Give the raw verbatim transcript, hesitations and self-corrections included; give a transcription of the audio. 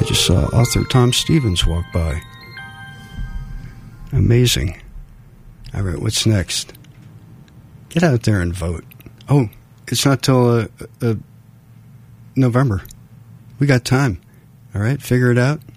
I just saw author Tom Stevens walk by. Amazing. All right, what's next? Get out there and vote. Oh, it's not till uh, uh, November. We got time. All right, figure it out.